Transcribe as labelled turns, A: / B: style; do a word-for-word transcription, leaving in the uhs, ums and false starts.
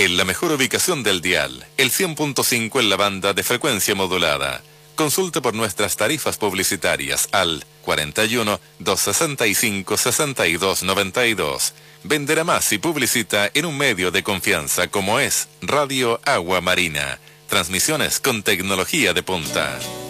A: en la mejor ubicación del dial, el cien punto cinco en la banda de frecuencia modulada. Consulte por nuestras tarifas publicitarias al cuarenta y uno, doscientos sesenta y cinco, sesenta y dos noventa y dos. Venderá más y publicita en un medio de confianza como es Radio Agua Marina. Transmisiones con tecnología de punta.